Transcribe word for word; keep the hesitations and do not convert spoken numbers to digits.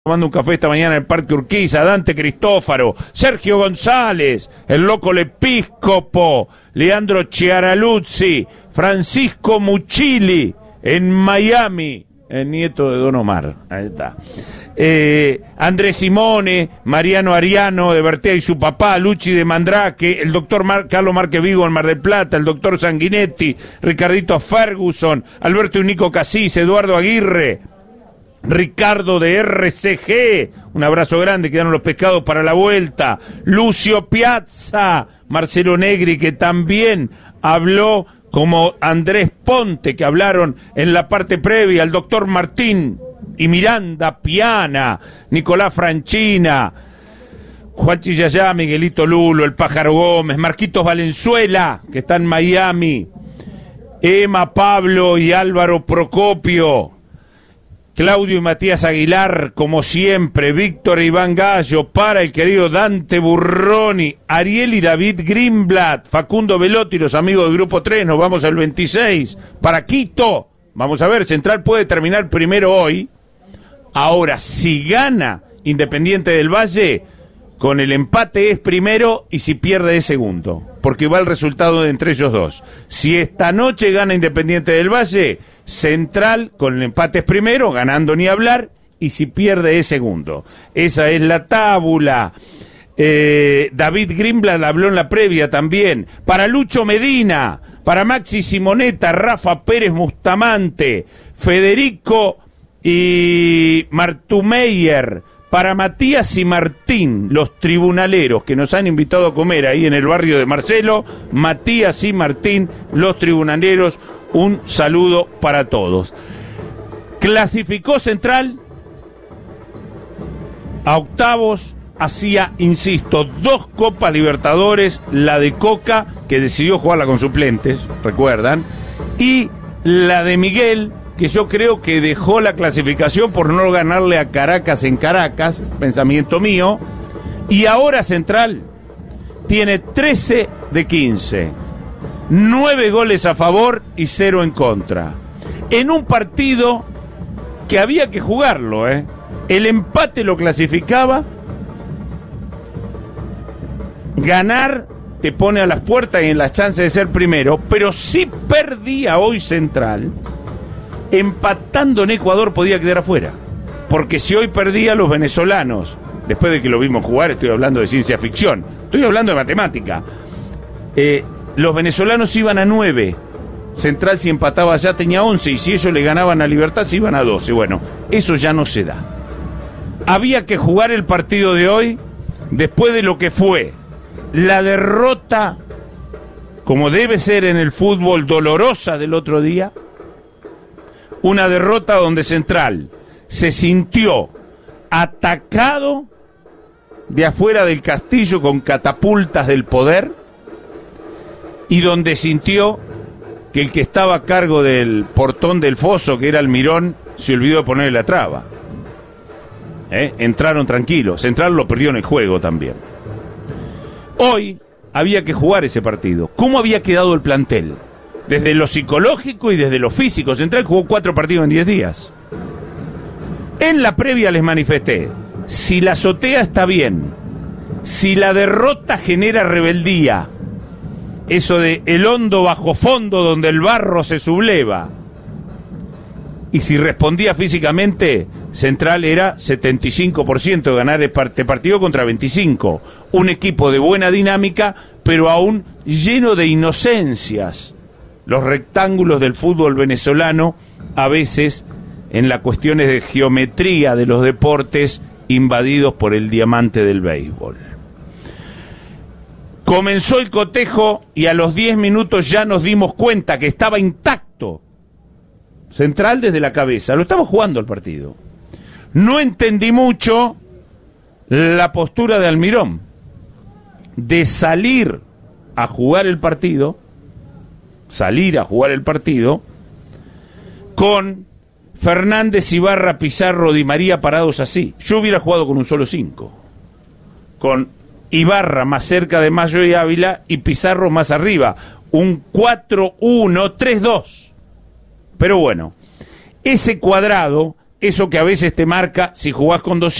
tomando un café esta mañana en el Parque Urquiza, Dante Cristófaro, Sergio González, el loco Lepiscopo, Leandro Chiaraluzzi, Francisco Muchili, en Miami, el nieto de Don Omar, ahí está. Eh, Andrés Simone, Mariano Ariano de Bertea y su papá, Luchi de Mandrake, el doctor Mar- Carlos Márquez Vigo en Mar del Plata, el doctor Sanguinetti, Ricardito Ferguson, Alberto y Nico Casís, Eduardo Aguirre, Ricardo de R C G, un abrazo grande, quedaron los pescados para la vuelta, Lucio Piazza, Marcelo Negri, que también habló, como Andrés Ponte, que hablaron en la parte previa, el doctor Martín y Miranda Piana, Nicolás Franchina, Juan Chillayá, Miguelito Lulo, el Pájaro Gómez, Marquitos Valenzuela, que está en Miami, Emma Pablo y Álvaro Procopio, Claudio y Matías Aguilar, como siempre, Víctor Iván Gallo, para el querido Dante Burroni, Ariel y David Greenblatt, Facundo Velotti, los amigos del Grupo tres, nos vamos al veintiséis, para Quito, vamos a ver, Central puede terminar primero hoy. Ahora, si gana Independiente del Valle, con el empate es primero y si pierde es segundo, porque va el resultado de entre ellos dos. Si esta noche gana Independiente del Valle, Central con el empate es primero, ganando ni hablar, y si pierde es segundo. Esa es la tábula. Eh, David Greenblatt habló en la previa también. Para Lucho Medina, para Maxi Simonetta, Rafa Pérez Bustamante, Federico y Martumeyer, para Matías y Martín, los tribunaleros que nos han invitado a comer ahí en el barrio de Marcelo, Matías y Martín, los tribunaleros, un saludo para todos. Clasificó Central a octavos, hacía, insisto, dos Copas Libertadores, la de Coca, que decidió jugarla con suplentes, recuerdan, y la de Miguel, que yo creo que dejó la clasificación por no ganarle a Caracas en Caracas, pensamiento mío, y ahora Central tiene trece de quince, nueve goles a favor y cero en contra, en un partido que había que jugarlo, ¿eh? El empate lo clasificaba, ganar te pone a las puertas y en las chances de ser primero, pero si perdía hoy Central, empatando en Ecuador podía quedar afuera, porque si hoy perdía los venezolanos, después de que lo vimos jugar, estoy hablando de ciencia ficción, estoy hablando de matemática, eh, los venezolanos iban a nueve, Central si empataba ya tenía once, y si ellos le ganaban a Libertad se iban a doce, bueno, eso ya no se da. Había que jugar el partido de hoy después de lo que fue la derrota, como debe ser en el fútbol, dolorosa del otro día. Una derrota donde Central se sintió atacado de afuera del castillo con catapultas del poder y donde sintió que el que estaba a cargo del portón del foso, que era Almirón, se olvidó de ponerle la traba. ¿Eh? Entraron tranquilos. Central lo perdió en el juego también. Hoy había que jugar ese partido. ¿Cómo había quedado el plantel? Desde lo psicológico y desde lo físico. Central jugó cuatro partidos en diez días. En la previa les manifesté, si la azotea está bien, si la derrota genera rebeldía, eso de el hondo bajo fondo donde el barro se subleva, y si respondía físicamente, Central era setenta y cinco por ciento de ganar este partido contra veinticinco por ciento. Un equipo de buena dinámica, pero aún lleno de inocencias. Los rectángulos del fútbol venezolano, a veces, en las cuestiones de geometría de los deportes, invadidos por el diamante del béisbol. Comenzó el cotejo y a los diez minutos ya nos dimos cuenta que estaba intacto Central desde la cabeza. Lo estaba jugando el partido. No entendí mucho la postura de Almirón de salir a jugar el partido, salir a jugar el partido con Fernández, Ibarra, Pizarro, Di María parados así. Yo hubiera jugado con un solo cinco, con Ibarra más cerca de Mayo y Ávila y Pizarro más arriba, un cuatro uno tres dos. Pero bueno, ese cuadrado eso que a veces te marca si jugás con doscientos